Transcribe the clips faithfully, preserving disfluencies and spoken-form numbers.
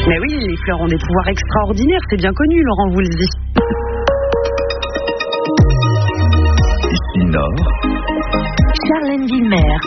Mais oui, les fleurs ont des pouvoirs extraordinaires, c'est bien connu, Laurent Voulzy. Ici Nord, Charlène Villemer.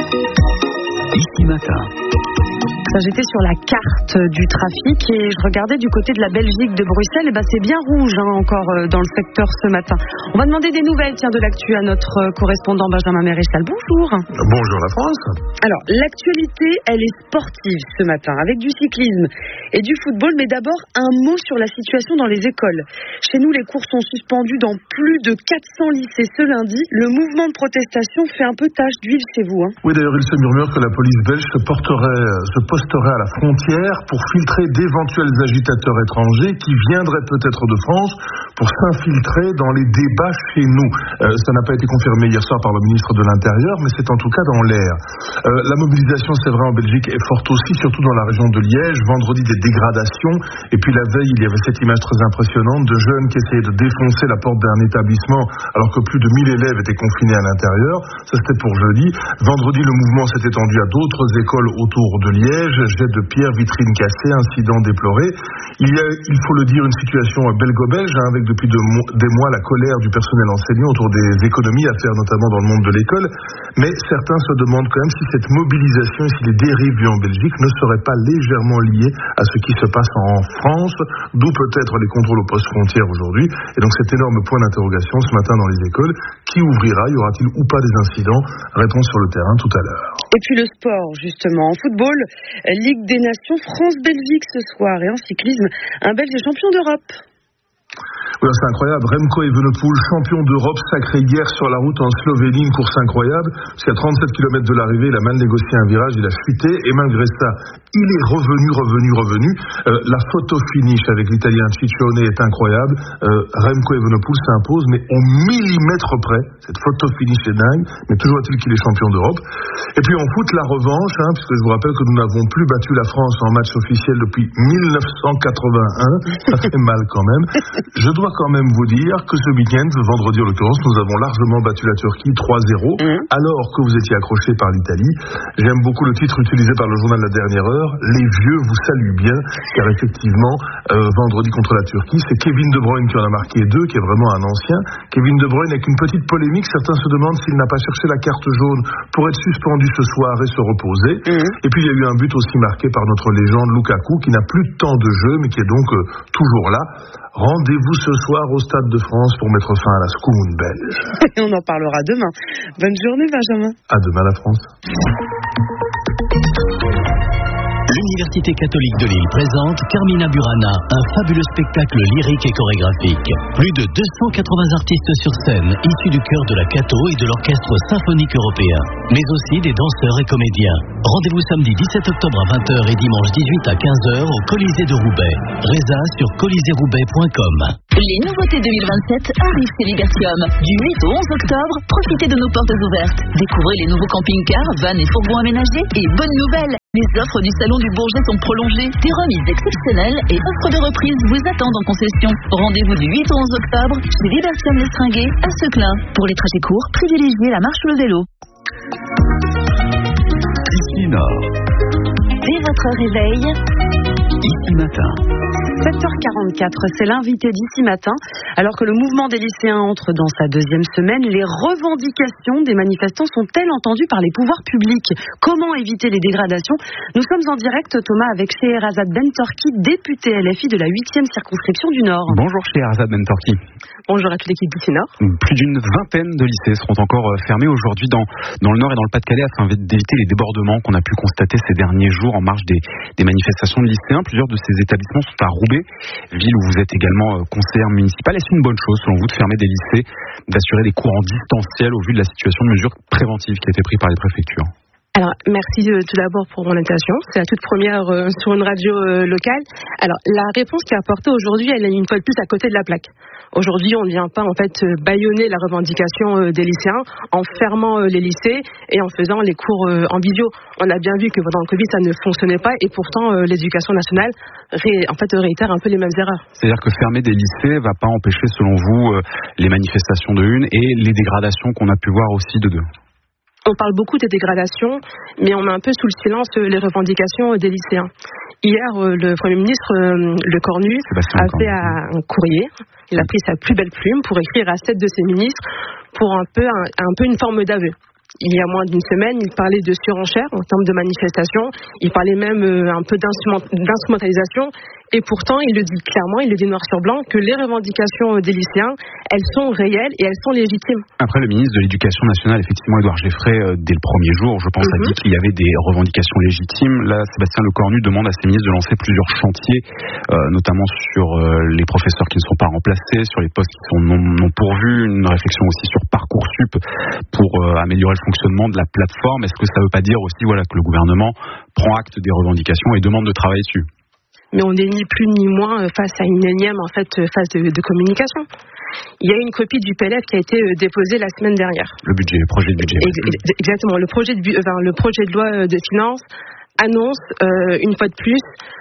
Ici Matin. J'étais sur la carte du trafic et je regardais du côté de la Belgique, de Bruxelles, et ben c'est bien rouge hein, encore dans le secteur ce matin. On va demander des nouvelles tiens, de l'actu à notre correspondant Benjamin Maréchal. Bonjour. Bonjour la France. Alors, l'actualité, elle est sportive ce matin, avec du cyclisme et du football, mais d'abord un mot sur la situation dans les écoles. Chez nous, les cours sont suspendus dans plus de quatre cents lycées ce lundi. Le mouvement de protestation fait un peu tache d'huile chez vous. Hein. Oui, d'ailleurs, il se murmure que la police belge se porterait, se posterait à la frontière pour filtrer d'éventuels agitateurs étrangers qui viendraient peut-être de France pour s'infiltrer dans les débats chez nous. Euh, ça n'a pas été confirmé hier soir par le ministre de l'Intérieur, mais c'est en tout cas dans l'air. Euh, la mobilisation, c'est vrai, en Belgique est forte aussi, surtout dans la région de Liège. Vendredi, des dégradations. Et puis la veille, il y avait cette image très impressionnante de jeunes qui essayaient de défoncer la porte d'un établissement alors que plus de mille élèves étaient confinés à l'intérieur. Ça, c'était pour jeudi. Vendredi, le mouvement s'est étendu à d'autres écoles autour de Liège. Jet de pierre, vitrines cassées, incidents déplorés. Il y a, il faut le dire, une situation belgo-belge hein, avec depuis de mo- des mois la colère du personnel enseignant autour des économies à faire, notamment dans le monde de l'école. Mais certains se demandent quand même si cette mobilisation et si les dérives vues en Belgique ne seraient pas légèrement liées à ce qui se passe en France, d'où peut-être les contrôles aux postes frontières aujourd'hui. Et donc cet énorme point d'interrogation ce matin dans les écoles. Qui ouvrira? Y aura-t-il ou pas des incidents? Réponse sur le terrain tout à l'heure. Et puis le sport, justement. En football, Ligue des Nations, France-Belgique ce soir. Et en cyclisme, un Belge champion d'Europe. Oui, c'est incroyable. Remco Evenepoel, champion d'Europe, sacré hier sur la route en Slovénie, une course incroyable. Parce qu'à trente-sept kilomètres de l'arrivée, il a mal négocié un virage, il a chuté. Et malgré ça, il est revenu, revenu, revenu. Euh, la photo finish avec l'Italien Ciccione est incroyable. Euh, Remco Evenepoel s'impose, mais au millimètre près. Cette photo finish est dingue. Mais toujours est-il qu'il est champion d'Europe. Et puis en foot, la revanche, hein, puisque je vous rappelle que nous n'avons plus battu la France en match officiel depuis mille neuf cent quatre-vingt-un. Ça fait mal quand même. Je dois quand même vous dire que ce week-end, vendredi en l'occurrence, nous avons largement battu la Turquie trois zéro, mmh. alors que vous étiez accroché par l'Italie. J'aime beaucoup le titre utilisé par le journal de la dernière heure, Les vieux vous saluent bien, car effectivement, euh, vendredi contre la Turquie, c'est Kevin De Bruyne qui en a marqué deux, qui est vraiment un ancien. Kevin De Bruyne avec une petite polémique, certains se demandent s'il n'a pas cherché la carte jaune pour être suspendu ce soir et se reposer. Mmh. Et puis il y a eu un but aussi marqué par notre légende Lukaku, qui n'a plus de temps de jeu, mais qui est donc euh, toujours là. Rendez-vous ce soir au Stade de France pour mettre fin à la Scoomoun belge. Et on en parlera demain. Bonne journée, Benjamin. À demain, la France. L'Université catholique de Lille présente Carmina Burana, un fabuleux spectacle lyrique et chorégraphique. Plus de deux cent quatre-vingts artistes sur scène, issus du chœur de la Cato et de l'Orchestre symphonique européen, mais aussi des danseurs et comédiens. Rendez-vous samedi dix-sept octobre à vingt heures et dimanche dix-huit à quinze heures au Colisée de Roubaix. Résa sur colisée roubaix point com. Les nouveautés deux mille vingt-sept arrivent chez Libertium. Du huit au onze octobre, profitez de nos portes ouvertes. Découvrez les nouveaux camping-cars, vannes et fourgons aménagés. Et bonne nouvelle, les offres du Salon du Bourget sont prolongées. Des remises exceptionnelles et offres de reprise vous attendent en concession. Rendez-vous du huit au onze octobre chez Libertium l'Estringuet à Seclin. Pour les trajets courts, privilégiez la marche ou le vélo. Ici Nord. Dès votre réveil, Ici Matin. sept heures quarante-quatre, c'est l'invité d'ici matin. Alors que le mouvement des lycéens entre dans sa deuxième semaine, les revendications des manifestants sont-elles entendues par les pouvoirs publics? Comment éviter les dégradations? Nous sommes en direct, Thomas, avec Scheherazade Bentorki, député L F I de la huitième circonscription du Nord. Bonjour Scheherazade Bentorki. Bonjour à toute l'équipe d'ici Nord. Plus d'une vingtaine de lycées seront encore fermés aujourd'hui dans, dans le Nord et dans le Pas-de-Calais afin d'éviter les débordements qu'on a pu constater ces derniers jours en marge des, des manifestations de lycéens. Plusieurs de ces établissements sont à Roubaix, ville où vous êtes également conseillère municipale. Est-ce une bonne chose, selon vous, de fermer des lycées, d'assurer des cours en distanciel au vu de la situation de mesures préventives qui a été prise par les préfectures? Alors, merci euh, tout d'abord pour mon invitation. C'est la toute première euh, sur une radio euh, locale. Alors, la réponse qui est apportée aujourd'hui, elle est une fois de plus à côté de la plaque. Aujourd'hui, on ne vient pas en fait bâillonner la revendication euh, des lycéens en fermant euh, les lycées et en faisant les cours euh, en visio. On a bien vu que pendant le Covid, ça ne fonctionnait pas et pourtant, euh, l'éducation nationale ré, en fait, réitère un peu les mêmes erreurs. C'est-à-dire que fermer des lycées ne va pas empêcher, selon vous, euh, les manifestations de une et les dégradations qu'on a pu voir aussi de deux? On parle beaucoup des dégradations, mais on met un peu sous le silence les revendications des lycéens. Hier, le Premier ministre, Le Cornu, a fait un courrier. Il a pris sa plus belle plume pour écrire à sept de ses ministres pour un peu, un, un peu une forme d'aveu. Il y a moins d'une semaine, il parlait de surenchère en termes de manifestation. Il parlait même un peu d'instrumentalisation. Et pourtant, il le dit clairement, il le dit noir sur blanc, que les revendications des lycéens, elles sont réelles et elles sont légitimes. Après, le ministre de l'Éducation nationale, effectivement, Édouard Geffray, euh, dès le premier jour, je pense, mm-hmm. a dit qu'il y avait des revendications légitimes. Là, Sébastien Lecornu demande à ses ministres de lancer plusieurs chantiers, euh, notamment sur euh, les professeurs qui ne sont pas remplacés, sur les postes qui sont non, non pourvus, une réflexion aussi sur Parcoursup pour euh, améliorer le fonctionnement de la plateforme. Est-ce que ça ne veut pas dire aussi voilà, que le gouvernement prend acte des revendications et demande de travailler dessus ? Mais on n'est ni plus ni moins face à une énième en fait phase de, de communication. Il y a une copie du P L F qui a été déposée la semaine dernière. Le budget, le projet de budget. Ex- exactement. Le projet de, enfin, le projet de loi de finances annonce euh, une fois de plus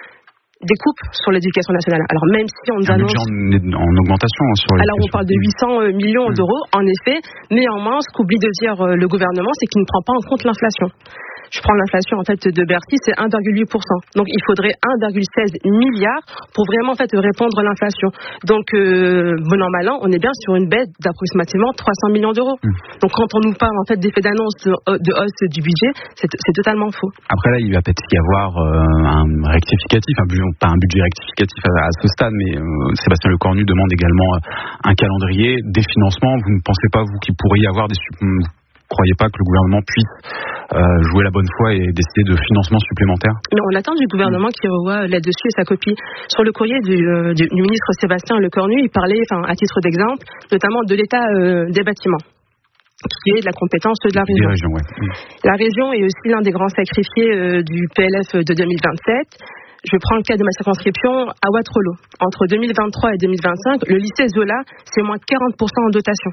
des coupes sur l'éducation nationale. Alors même si on nous un annonce budget en, en augmentation hein, sur alors on parle de huit cents millions mmh. d'euros en effet. Néanmoins, ce qu'oublie de dire le gouvernement, c'est qu'il ne prend pas en compte l'inflation. Je prends l'inflation en fait de Bercy, c'est un virgule huit pour cent. Donc il faudrait un virgule seize milliard pour vraiment en fait répondre à l'inflation. Donc euh, bon an mal an, on est bien sur une baisse d'approximativement trois cents millions d'euros. Mmh. Donc quand on nous parle en fait d'effet d'annonce de, de hausse du budget, c'est, c'est totalement faux. Après là, il va peut-être y avoir euh, un rectificatif, un budget, pas un budget rectificatif à, à ce stade, mais euh, Sébastien Lecornu demande également euh, un calendrier, des financements. Vous ne pensez pas vous qu'il pourrait y avoir des vous croyez pas que le gouvernement puisse euh, jouer la bonne foi et décider de financements supplémentaires ? Mais on attend du gouvernement qui revoit là-dessus sa copie. Sur le courrier du, euh, du, du ministre Sébastien Lecornu, il parlait, enfin, à titre d'exemple, notamment de l'état euh, des bâtiments, qui est de la compétence de la région. Régions, ouais. mmh. La région est aussi l'un des grands sacrifiés euh, du P L F de deux mille vingt-sept. Je prends le cas de ma circonscription à Wattrelos. Entre deux mille vingt-trois et deux mille vingt-cinq, le lycée Zola, c'est moins quarante pour cent en dotation.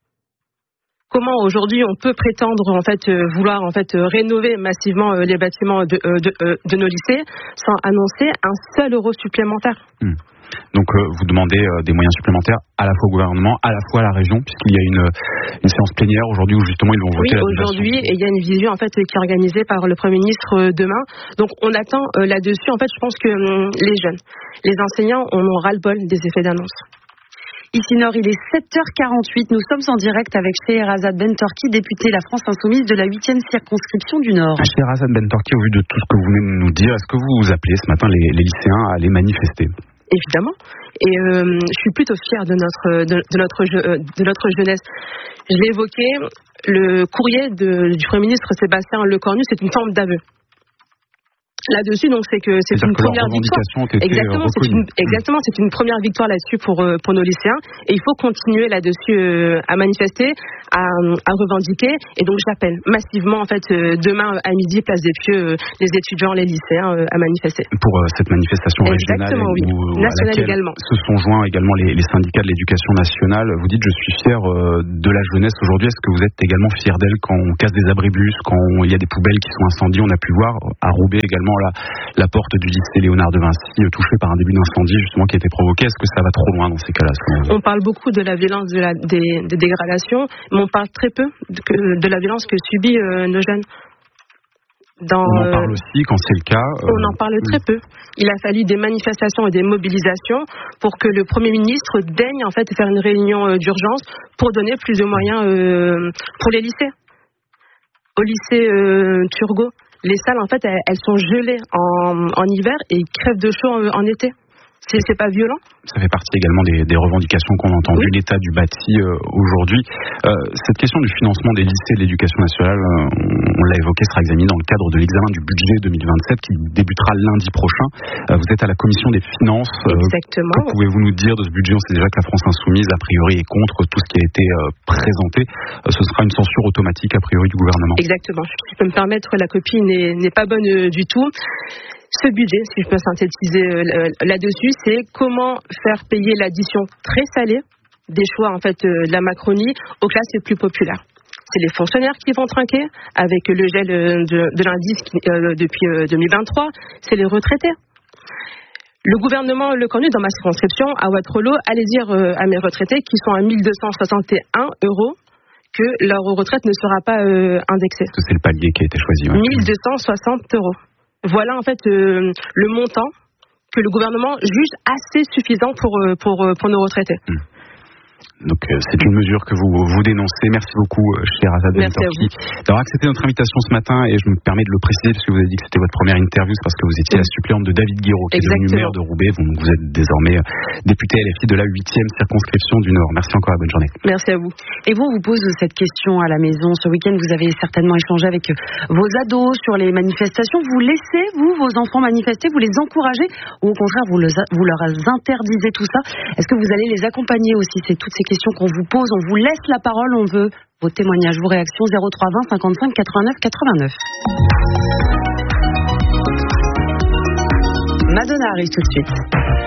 Comment aujourd'hui on peut prétendre en fait euh, vouloir en fait euh, rénover massivement euh, les bâtiments de, euh, de, euh, de nos lycées sans annoncer un seul euro supplémentaire ? mmh. Donc euh, vous demandez euh, des moyens supplémentaires à la fois au gouvernement, à la fois à la région, puisqu'il y a une, une séance plénière aujourd'hui où justement ils vont voter oui, la aujourd'hui, et il y a une vision en fait qui est organisée par le Premier ministre euh, demain. Donc on attend euh, là-dessus. En fait, je pense que euh, les jeunes, les enseignants, on en ras-le-bol des effets d'annonce. Ici Nord, il est sept heures quarante-huit. Nous sommes en direct avec Scheherazade Bentorki, députée La France Insoumise de la huitième circonscription du Nord. Scheherazade Bentorki, au vu de tout ce que vous venez de nous dire, est-ce que vous vous appelez ce matin les, les lycéens à aller manifester ? Évidemment. Et euh, je suis plutôt fière de notre, de, de, notre, de notre jeunesse. Je l'ai évoqué, le courrier de, du Premier ministre Sébastien Lecornu, c'est une forme d'aveu. Là-dessus, donc, c'est que c'est C'est-à-dire une que première victoire. Exactement, c'est une, exactement, c'est une première victoire là-dessus pour pour nos lycéens. Et il faut continuer là-dessus euh, à manifester, à, à revendiquer. Et donc, j'appelle massivement, en fait, euh, demain à midi, place des Pieux, euh, les étudiants, les lycéens euh, à manifester. Pour euh, cette manifestation régionale, exactement, oui. où, nationale également. Se sont joints également les, les syndicats de l'éducation nationale. Vous dites, je suis fier euh, de la jeunesse aujourd'hui. Est-ce que vous êtes également fier d'elle quand on casse des abribus, quand il y a des poubelles qui sont incendiées? On a pu voir à Roubaix également La, la porte du lycée Léonard de Vinci euh, touchée par un début d'incendie justement qui a été provoqué. Est-ce que ça va trop loin dans ces cas-là? On parle beaucoup de la violence de la, des, des dégradations, mais on parle très peu de, de la violence que subissent euh, nos jeunes. Dans, on en parle aussi quand c'est le cas. Euh, on en parle très peu. Il a fallu des manifestations et des mobilisations pour que le Premier ministre daigne en fait faire une réunion euh, d'urgence pour donner plus de moyens euh, pour les lycées. Au lycée euh, Turgot, les salles, en fait, elles, elles sont gelées en, en hiver et ils crèvent de chaud en, en été. C'est, c'est pas violent? Ça fait partie également des, des revendications qu'on a entendues, oui. L'état du bâti euh, aujourd'hui. Euh, cette question du financement des lycées de l'éducation nationale, euh, on, on l'a évoqué, sera examinée dans le cadre de l'examen du budget deux mille vingt-sept qui débutera lundi prochain. Euh, vous êtes à la commission des finances. Euh, Exactement. Que pouvez-vous nous dire de ce budget? On sait déjà que la France Insoumise, a priori, est contre tout ce qui a été euh, présenté. Euh, ce sera une censure automatique, a priori, du gouvernement. Exactement. Si je peux me permettre, la copie n'est, n'est pas bonne euh, du tout. Ce budget, si je peux synthétiser euh, là-dessus, c'est comment faire payer l'addition très salée des choix en fait euh, de la Macronie aux classes les plus populaires. C'est les fonctionnaires qui vont trinquer avec le gel euh, de, de l'indice qui, euh, depuis euh, deux mille vingt-trois. C'est les retraités. Le gouvernement le connaît dans ma circonscription à Wattrelos, allez dire euh, à mes retraités qui sont à mille deux cent soixante et un euros que leur retraite ne sera pas euh, indexée. C'est le palier qui a été choisi. Ouais. mille deux cent soixante euros. voilà en fait euh, le montant que le gouvernement juge assez suffisant pour, pour, pour nos retraités. Mmh. Donc euh, c'est une mesure que vous vous dénoncez. Merci beaucoup, euh, Sherazade Bentorki, d'avoir accepté notre invitation ce matin. Et je me permets de le préciser parce que vous avez dit que c'était votre première interview, c'est parce que vous étiez la suppléante de David Guiraud, qui Exactement. est devenu maire de Roubaix. Donc vous êtes désormais député L F I de la huitième circonscription du Nord. Merci encore et bonne journée. Merci à vous. Et vous, on vous pose cette question à la maison. Ce week-end, vous avez certainement échangé avec vos ados sur les manifestations. Vous laissez, vous, vos enfants manifester, vous les encouragez ou au contraire, vous, le, vous leur interdisez tout ça? Est-ce que vous allez les accompagner aussi? C'est toutes ces questions qu'on vous pose. On vous laisse la parole. On veut vos témoignages, vos réactions. zéro trois vingt cinquante-cinq quatre-vingt-neuf quatre-vingt-neuf. Madonna arrive tout de suite.